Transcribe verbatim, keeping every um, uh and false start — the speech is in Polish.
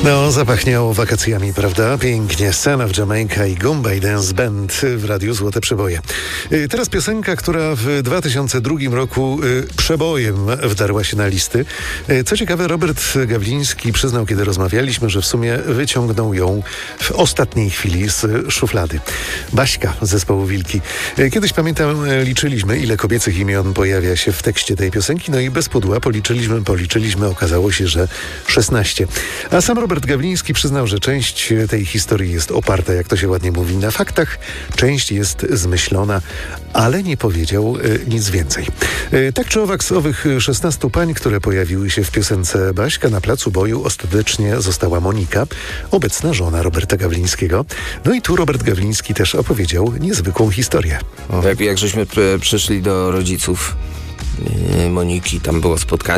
No, zapachniało wakacjami, prawda? Pięknie. Son of Jamaica i Goombay Dance Band w Radiu Złote Przeboje. Y, Teraz piosenka, która w dwa tysiące drugim roku y, przebojem wdarła się na listy. Y, Co ciekawe, Robert Gawliński przyznał, kiedy rozmawialiśmy, że w sumie wyciągnął ją w ostatniej chwili z szuflady. Baśka z zespołu Wilki. Y, Kiedyś, pamiętam, y, liczyliśmy, ile kobiecych imion pojawia się w tekście tej piosenki, no i bez pudła policzyliśmy, policzyliśmy, okazało się, że szesnaście. A sam Robert Gawliński przyznał, że część tej historii jest oparta, jak to się ładnie mówi, na faktach, część jest zmyślona, ale nie powiedział y, nic więcej. Y, tak czy owak, z owych szesnastu pań, które pojawiły się w piosence Baśka, na placu boju ostatecznie została Monika, obecna żona Roberta Gawlińskiego. No i tu Robert Gawliński też opowiedział niezwykłą historię. Jak, jak żeśmy p- przyszli do rodziców yy, Moniki, tam było spotkanie.